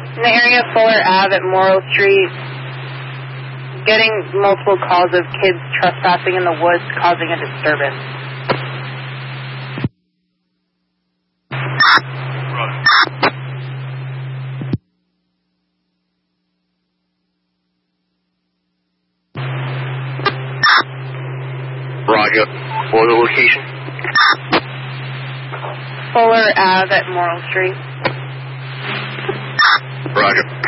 In the area of Fuller Ave at Morrill Street, getting multiple calls of kids trespassing in the woods causing a disturbance. Roger. For the location? Fuller Ave at Morrill Street. Roger.